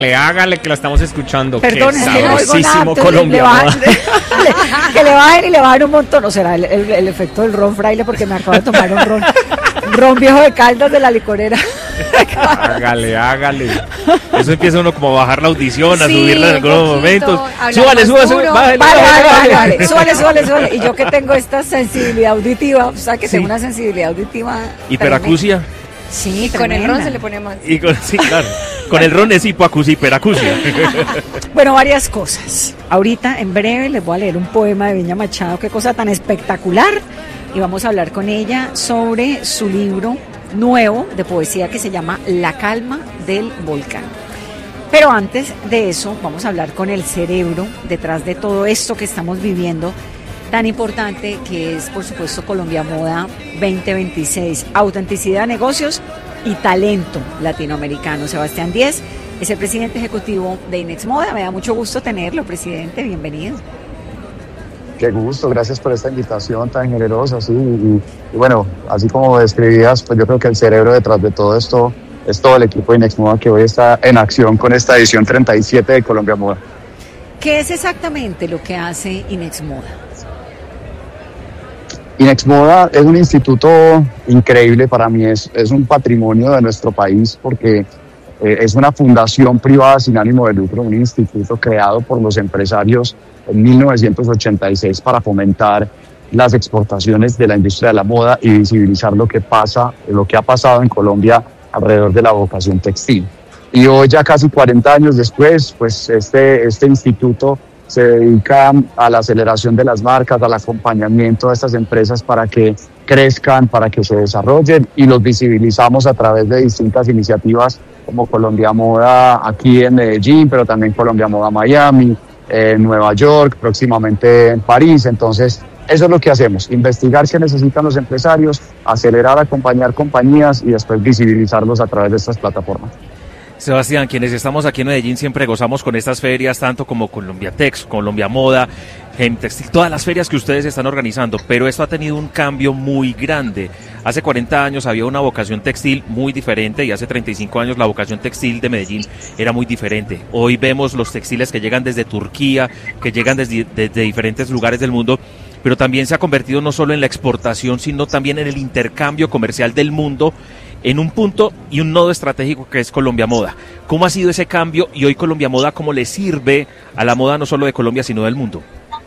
Hágale que la estamos escuchando. Perdón, Qué es que no oigo nada, sabrosísimo entonces Colombia. que le bajen y le bajen un montón. ¿O será el efecto del ron fraile? Porque me acabo de tomar un ron viejo de Caldas de la licorera. Hágale. Eso empieza uno como a bajar la audición, a Sí, subirla en algunos poquito, momentos. hablar Súbale, más duro. Vale. Súbale. Y yo que tengo esta sensibilidad auditiva, o sea, que Sí. tengo una sensibilidad auditiva. Hiperacusia. Sí, Y con el tremenda. ron se le pone más. Sí, claro. Con el ron es hipoacusia, hiperacusia. Bueno, varias cosas. Ahorita, en breve, les voy a leer un poema de Viña Machado, qué cosa tan espectacular. Y vamos a hablar con ella sobre su libro nuevo de poesía que se llama La calma del volcán. Pero antes de eso, vamos a hablar con el cerebro detrás de todo esto que estamos viviendo, tan importante que es, por supuesto, Colombia Moda 2026. Autenticidad, negocios y talento latinoamericano. Sebastián Díez es el presidente ejecutivo de Inex Moda. Me da mucho gusto tenerlo, presidente. Bienvenido. Qué gusto, gracias por esta invitación tan generosa, sí, y bueno, así como describías, pues yo creo que el cerebro detrás de todo esto es todo el equipo de Inex Moda que hoy está en acción con esta edición 37 de Colombia Moda. ¿Qué es exactamente lo que hace Inex Moda? Inex Moda es un instituto increíble para mí, es un patrimonio de nuestro país porque es una fundación privada sin ánimo de lucro, un instituto creado por los empresarios en 1986 para fomentar las exportaciones de la industria de la moda y visibilizar lo que ha pasado en Colombia alrededor de la vocación textil. Y hoy, ya casi 40 años después, pues este instituto se dedica a la aceleración de las marcas, al acompañamiento de estas empresas para que crezcan, para que se desarrollen, y los visibilizamos a través de distintas iniciativas como Colombia Moda aquí en Medellín, pero también Colombia Moda Miami, en Nueva York, próximamente en París. Entonces, eso es lo que hacemos, investigar qué necesitan los empresarios, acelerar, acompañar compañías y después visibilizarlos a través de estas plataformas. Sebastián, quienes estamos aquí en Medellín siempre gozamos con estas ferias, tanto como Colombia Tex, Colombia Moda, Gen Textil, todas las ferias que ustedes están organizando, pero esto ha tenido un cambio muy grande. Hace 40 años había una vocación textil muy diferente y hace 35 años la vocación textil de Medellín era muy diferente. Hoy vemos los textiles que llegan desde Turquía, que llegan desde diferentes lugares del mundo, pero también se ha convertido no solo en la exportación, sino también en el intercambio comercial del mundo, en un punto y un nodo estratégico que es Colombia Moda. ¿Cómo ha sido ese cambio y hoy Colombia Moda cómo le sirve a la moda no solo de Colombia sino del mundo?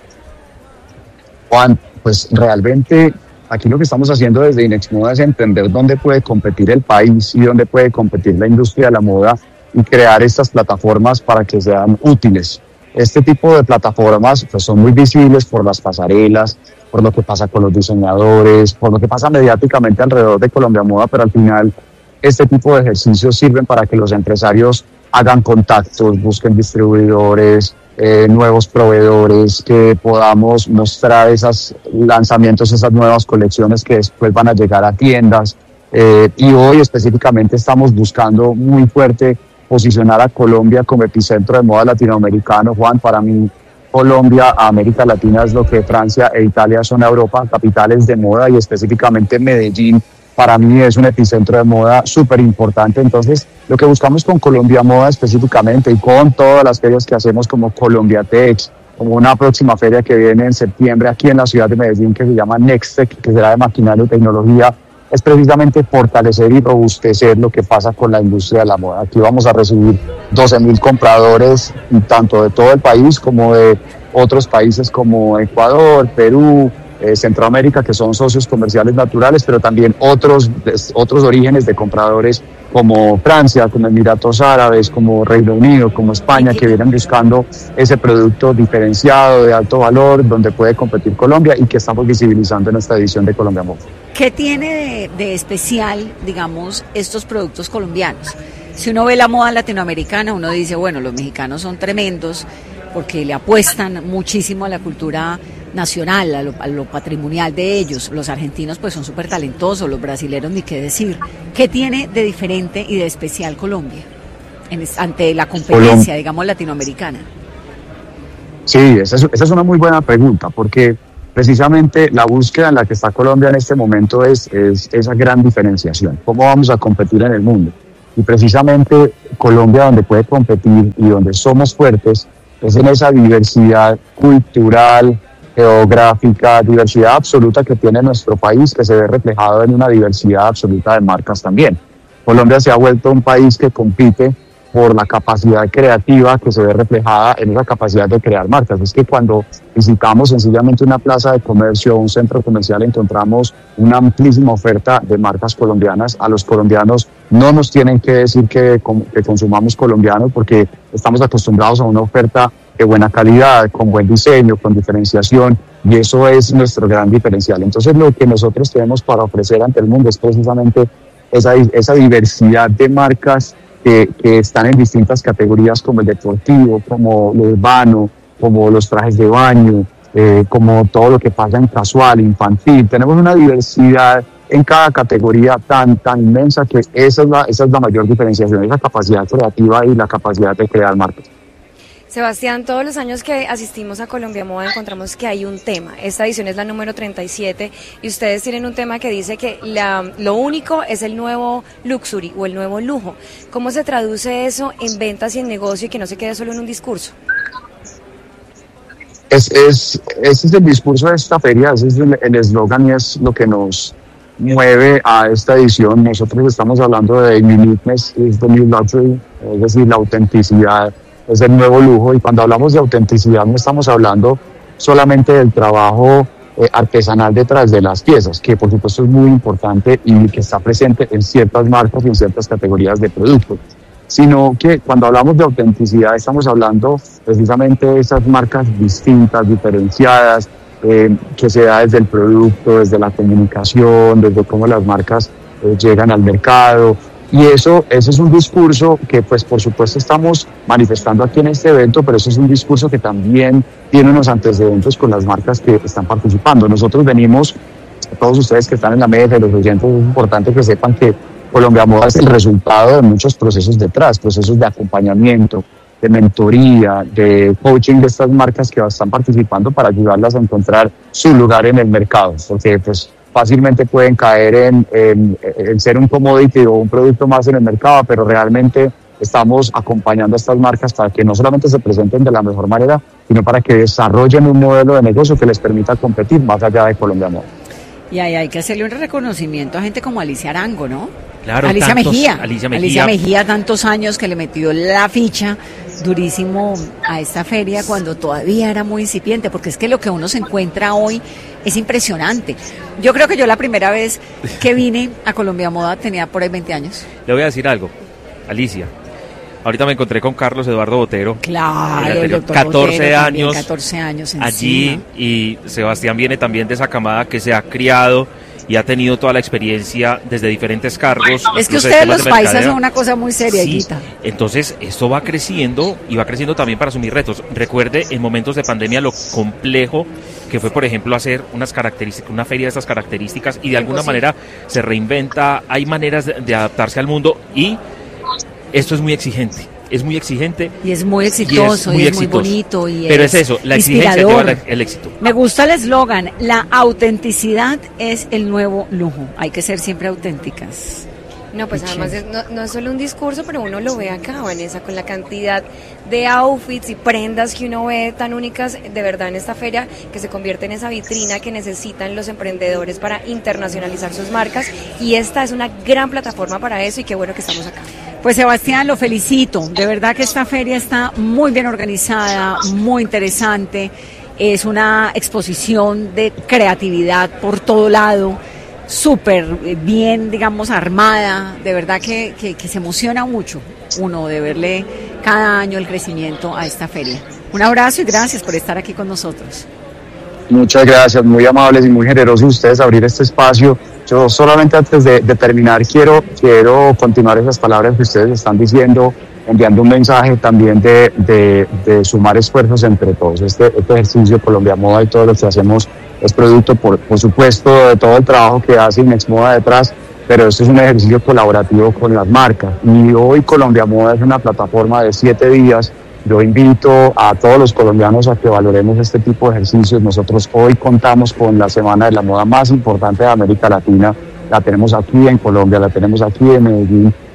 Juan, pues realmente aquí lo que estamos haciendo desde Inex Moda es entender dónde puede competir el país y dónde puede competir la industria de la moda y crear estas plataformas para que sean útiles. Este tipo de plataformas pues son muy visibles por las pasarelas, por lo que pasa con los diseñadores, por lo que pasa mediáticamente alrededor de Colombia Moda, pero al final este tipo de ejercicios sirven para que los empresarios hagan contactos, busquen distribuidores, nuevos proveedores, que podamos mostrar esos lanzamientos, esas nuevas colecciones que después van a llegar a tiendas. Y hoy específicamente estamos buscando muy fuerte posicionar a Colombia como epicentro de moda latinoamericano. Juan, para mí Colombia a América Latina es lo que Francia e Italia son a Europa, capitales de moda, y específicamente Medellín para mí es un epicentro de moda súper importante. Entonces, lo que buscamos con Colombia Moda específicamente y con todas las ferias que hacemos como Colombia Tex, como una próxima feria que viene en septiembre aquí en la ciudad de Medellín que se llama Nextec, que será de maquinaria y tecnología, es precisamente fortalecer y robustecer lo que pasa con la industria de la moda. Aquí vamos a recibir 12,000 compradores, tanto de todo el país como de otros países como Ecuador, Perú, Centroamérica, que son socios comerciales naturales, pero también otros orígenes de compradores como Francia, como Emiratos Árabes, como Reino Unido, como España, que vienen buscando ese producto diferenciado, de alto valor, donde puede competir Colombia y que estamos visibilizando en esta edición de Colombia Moda. ¿Qué tiene de especial, digamos, estos productos colombianos? Si uno ve la moda latinoamericana, uno dice, bueno, los mexicanos son tremendos porque le apuestan muchísimo a la cultura nacional, a lo patrimonial de ellos. Los argentinos pues son súper talentosos, los brasileños ni qué decir. ¿Qué tiene de diferente y de especial Colombia ante la competencia, digamos, latinoamericana? Sí, esa es una muy buena pregunta, porque precisamente la búsqueda en la que está Colombia en este momento es esa gran diferenciación. ¿Cómo vamos a competir en el mundo? Y precisamente Colombia, donde puede competir y donde somos fuertes, es en esa diversidad cultural, geográfica, diversidad absoluta que tiene nuestro país, que se ve reflejado en una diversidad absoluta de marcas también. Colombia se ha vuelto un país que compite por la capacidad creativa que se ve reflejada en esa capacidad de crear marcas. Es que cuando visitamos sencillamente una plaza de comercio o un centro comercial encontramos una amplísima oferta de marcas colombianas. A los colombianos no nos tienen que decir que consumamos colombiano porque estamos acostumbrados a una oferta de buena calidad, con buen diseño, con diferenciación, y eso es nuestro gran diferencial. Entonces lo que nosotros tenemos para ofrecer ante el mundo es precisamente esa diversidad de marcas que están en distintas categorías, como el deportivo, como lo urbano, como los trajes de baño, como todo lo que pasa en casual, infantil. Tenemos una diversidad en cada categoría tan inmensa que esa es la mayor diferenciación, esa capacidad creativa y la capacidad de crear marcas. Sebastián, todos los años que asistimos a Colombia Moda encontramos que hay un tema. Esta edición es la número 37 y ustedes tienen un tema que dice que lo único es el nuevo luxury o el nuevo lujo. ¿Cómo se traduce eso en ventas y en negocio y que no se quede solo en un discurso? Ese es el discurso de esta feria, ese es el eslogan y es lo que nos mueve a esta edición. Nosotros estamos hablando de uniqueness is the new luxury, es decir, la autenticidad es el nuevo lujo, y cuando hablamos de autenticidad no estamos hablando solamente del trabajo artesanal detrás de las piezas, que por supuesto es muy importante y que está presente en ciertas marcas y en ciertas categorías de productos, sino que cuando hablamos de autenticidad estamos hablando precisamente de esas marcas distintas, diferenciadas, que se da desde el producto, desde la comunicación, desde cómo las marcas llegan al mercado. Y ese es un discurso que, pues, por supuesto estamos manifestando aquí en este evento, pero eso es un discurso que también tiene unos antecedentes con las marcas que están participando. Nosotros venimos, todos ustedes que están en la mesa y los oyentes, es importante que sepan que Colombia Moda es el resultado de muchos procesos detrás, procesos de acompañamiento, de mentoría, de coaching de estas marcas que están participando para ayudarlas a encontrar su lugar en el mercado, porque pues fácilmente pueden caer en ser un commodity o un producto más en el mercado, pero realmente estamos acompañando a estas marcas para que no solamente se presenten de la mejor manera, sino para que desarrollen un modelo de negocio que les permita competir más allá de Colombia Moda. Y ahí hay que hacerle un reconocimiento a gente como Alicia Arango, ¿no? Claro, Alicia Mejía, tantos años que le metió la ficha durísimo a esta feria cuando todavía era muy incipiente, porque es que lo que uno se encuentra hoy es impresionante. Yo creo que yo la primera vez que vine a Colombia Moda tenía por ahí 20 años. Le voy a decir algo, Alicia. Ahorita me encontré con Carlos Eduardo Botero. Claro, el doctor 14 Botero años, también, 14 años allí, y Sebastián viene también de esa camada que se ha criado y ha tenido toda la experiencia desde diferentes cargos. Es que ustedes los paisas son una cosa muy seria, sí. Entonces esto va creciendo y va creciendo también para asumir retos. Recuerde en momentos de pandemia lo complejo que fue, por ejemplo, hacer una feria de estas características, y de alguna manera se reinventa, hay maneras de adaptarse al mundo, y esto es muy exigente. Es muy exigente. Y es muy exitoso, y es muy bonito. Pero es eso, la exigencia lleva el éxito. Me gusta el eslogan, la autenticidad es el nuevo lujo. Hay que ser siempre auténticas. No, pues además no es solo un discurso, pero uno lo ve acá, Vanessa, con la cantidad de outfits y prendas que uno ve tan únicas de verdad en esta feria, que se convierte en esa vitrina que necesitan los emprendedores para internacionalizar sus marcas, y esta es una gran plataforma para eso, y qué bueno que estamos acá. Pues Sebastián, lo felicito, de verdad que esta feria está muy bien organizada, muy interesante, es una exposición de creatividad por todo lado, súper bien, digamos, armada, de verdad que se emociona mucho uno de verle cada año el crecimiento a esta feria. Un abrazo y gracias por estar aquí con nosotros. Muchas gracias, muy amables y muy generosos ustedes abrir este espacio. Yo solamente antes de terminar quiero continuar esas palabras que ustedes están diciendo, enviando un mensaje también de sumar esfuerzos entre todos. Este ejercicio Colombia Moda y todo lo que hacemos es producto, por supuesto, de todo el trabajo que hace Inex Moda detrás, pero este es un ejercicio colaborativo con las marcas. Y hoy Colombia Moda es una plataforma de 7 días. Yo invito a todos los colombianos a que valoremos este tipo de ejercicios. Nosotros hoy contamos con la Semana de la Moda más importante de América Latina. La tenemos aquí en Colombia, la tenemos aquí en Medellín,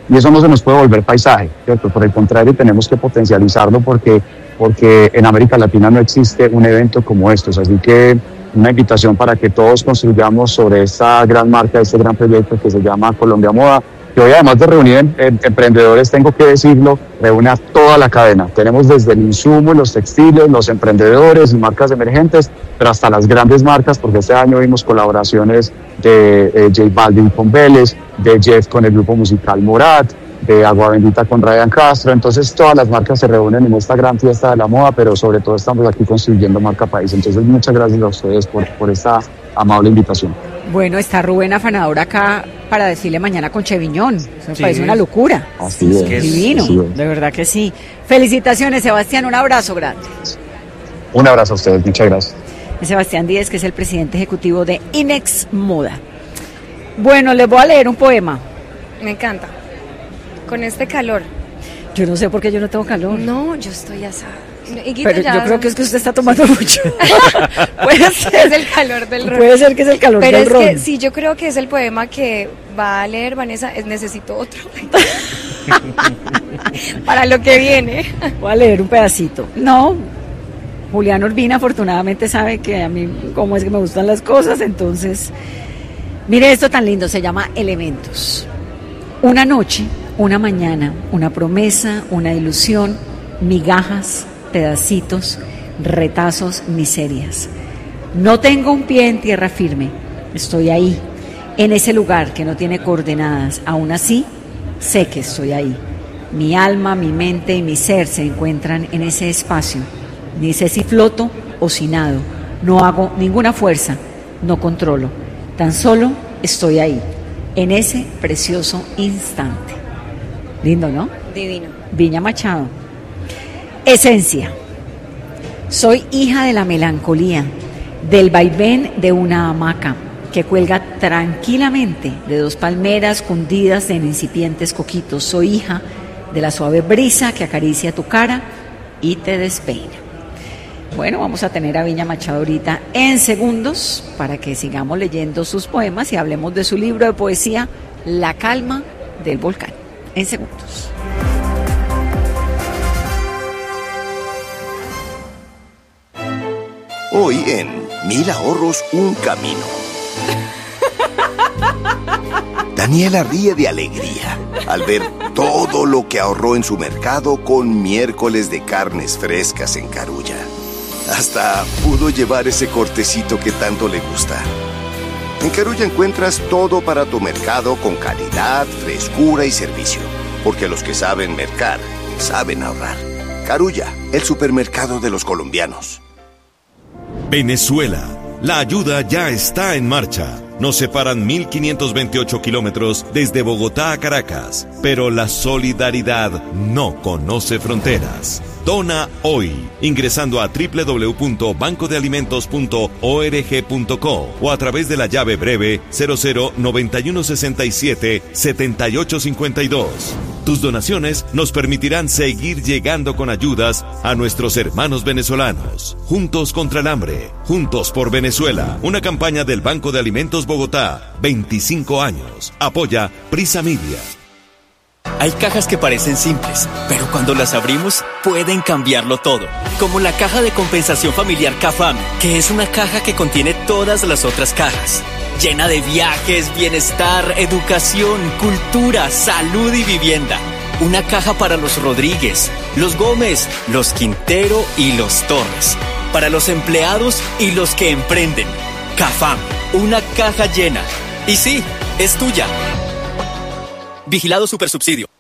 y eso no se nos puede volver paisaje, ¿cierto? Por el contrario, tenemos que potencializarlo porque en América Latina no existe un evento como estos, así que una invitación para que todos construyamos sobre esta gran marca, este gran proyecto que se llama Colombia Moda, que hoy, además de reunir emprendedores, tengo que decirlo, reúne a toda la cadena. Tenemos desde el insumo, los textiles, los emprendedores y marcas emergentes, pero hasta las grandes marcas, porque este año vimos colaboraciones de J Balvin con Vélez, de Jeff con el grupo musical Morat, de Agua Bendita con Ryan Castro. Entonces todas las marcas se reúnen en esta gran fiesta de la moda, pero sobre todo estamos aquí construyendo marca país. Entonces muchas gracias a ustedes por esta amable invitación. Bueno, está Rubén Afanador acá para decirle mañana con Cheviñón. Eso me parece una locura. Así es. Divino, así es. De verdad que sí. Felicitaciones, Sebastián, un abrazo grande. Un abrazo a ustedes, muchas gracias. Sebastián Díez, que es el presidente ejecutivo de Inex Moda. Bueno, les voy a leer un poema. Me encanta. Con este calor. Yo no sé por qué yo no tengo calor. No, yo estoy asada. Pero yo creo que es que usted está tomando mucho. Puede ser, es el calor del ron. Puede ser que es el calor pero del ron. Pero es que sí, yo creo que es el poema que va a leer Vanessa. Necesito otro. Para lo que viene. Voy a leer un pedacito. No, Julián Urbina afortunadamente sabe que a mí cómo es que me gustan las cosas, entonces... Mire esto tan lindo, se llama Elementos. Una noche, una mañana, una promesa, una ilusión, migajas, pedacitos, retazos, miserias. No tengo un pie en tierra firme, estoy ahí, en ese lugar que no tiene coordenadas. Aún así, sé que estoy ahí. Mi alma, mi mente y mi ser se encuentran en ese espacio. Ni sé si floto o si nado. No hago ninguna fuerza, no controlo. Tan solo estoy ahí, en ese precioso instante. Lindo, ¿no? Divino. Viña Machado. Esencia. Soy hija de la melancolía, del vaivén de una hamaca que cuelga tranquilamente de dos palmeras cundidas en incipientes coquitos. Soy hija de la suave brisa que acaricia tu cara y te despeina. Bueno, vamos a tener a Viña Machado ahorita en segundos para que sigamos leyendo sus poemas y hablemos de su libro de poesía La calma del volcán. En segundos. Hoy en 1000 ahorros, un camino. Daniela ríe de alegría al ver todo lo que ahorró en su mercado con miércoles de carnes frescas en Carulla. Hasta pudo llevar ese cortecito que tanto le gusta. En Carulla encuentras todo para tu mercado con calidad, frescura y servicio. Porque los que saben mercar, saben ahorrar. Carulla, el supermercado de los colombianos. Venezuela. La ayuda ya está en marcha. Nos separan 1.528 kilómetros desde Bogotá a Caracas, pero la solidaridad no conoce fronteras. Dona hoy, ingresando a www.bancodealimentos.org.co o a través de la llave breve 0091677852. Tus donaciones nos permitirán seguir llegando con ayudas a nuestros hermanos venezolanos. Juntos contra el hambre, juntos por Venezuela. Una campaña del Banco de Alimentos Bogotá, 25 años. Apoya Prisa Media. Hay cajas que parecen simples, pero cuando las abrimos pueden cambiarlo todo. Como la caja de compensación familiar CAFAM, que es una caja que contiene todas las otras cajas. Llena de viajes, bienestar, educación, cultura, salud y vivienda. Una caja para los Rodríguez, los Gómez, los Quintero y los Torres. Para los empleados y los que emprenden. CAFAM, una caja llena. Y sí, es tuya. Vigilado Supersubsidio.